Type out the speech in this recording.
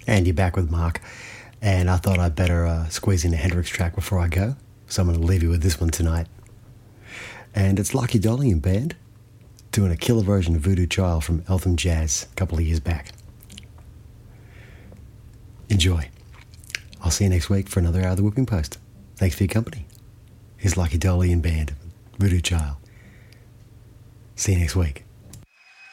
And you're back with Mark. And I thought I'd better squeeze in a Hendrix track before I go. So I'm going to leave you with this one tonight. And it's Lucky Dolly and Band doing a killer version of Voodoo Child from Eltham Jazz a couple of years back. Enjoy. I'll see you next week for another hour of the Whipping Post. Thanks for your company. Here's Lucky Dolly and Band, Voodoo Child. See you next week.